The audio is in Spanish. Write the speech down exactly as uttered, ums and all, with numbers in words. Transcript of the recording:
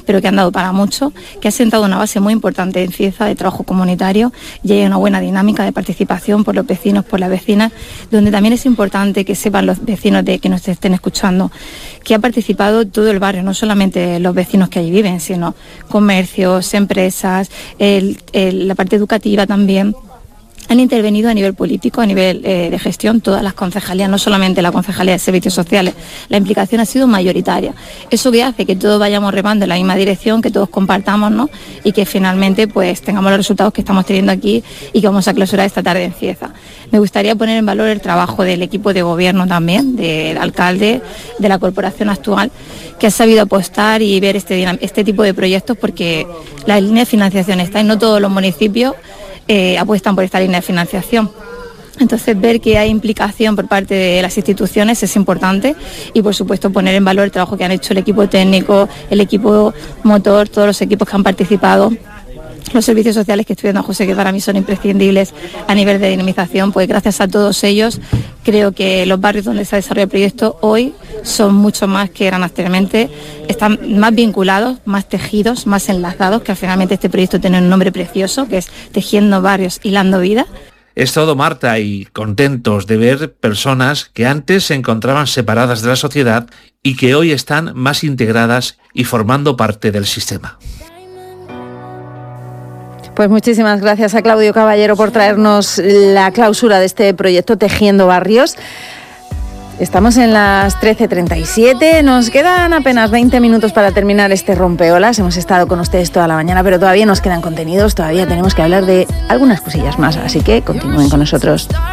pero que han dado para mucho, que ha sentado una base muy importante en Cieza de trabajo comunitario y hay una buena dinámica de participación por los vecinos, por las vecinas, donde también es importante que sepan los vecinos de que nos estén escuchando que ha participado todo el barrio, no solamente los vecinos que allí viven, sino comercios, empresas, el, el, la parte educativa también. Han intervenido a nivel político, a nivel eh, de gestión, todas las concejalías, no solamente la Concejalía de Servicios Sociales. La implicación ha sido mayoritaria. Eso que hace que todos vayamos remando en la misma dirección, que todos compartamos, ¿no? Y que finalmente pues tengamos los resultados que estamos teniendo aquí y que vamos a clausurar esta tarde en Cieza. Me gustaría poner en valor el trabajo del equipo de gobierno también, del alcalde, de la corporación actual, que ha sabido apostar y ver este, este tipo de proyectos, porque la línea de financiación está y no todos los municipios Eh, apuestan por esta línea de financiación. Entonces, ver que hay implicación por parte de las instituciones es importante y, por supuesto, poner en valor el trabajo que han hecho el equipo técnico, el equipo motor, todos los equipos que han participado, los servicios sociales que estoy viendo a José, que para mí son imprescindibles a nivel de dinamización, pues gracias a todos ellos creo que los barrios donde se ha desarrollado el proyecto hoy son mucho más que eran anteriormente, están más vinculados, más tejidos, más enlazados, que finalmente este proyecto tiene un nombre precioso, que es Tejiendo Barrios, Hilando Vida. Es todo, Marta, y contentos de ver personas que antes se encontraban separadas de la sociedad y que hoy están más integradas y formando parte del sistema. Pues muchísimas gracias a Claudio Caballero por traernos la clausura de este proyecto Tejiendo Barrios. Estamos en las trece treinta y siete, nos quedan apenas veinte minutos para terminar este rompeolas. Hemos estado con ustedes toda la mañana, pero todavía nos quedan contenidos, todavía tenemos que hablar de algunas cosillas más, así que continúen con nosotros.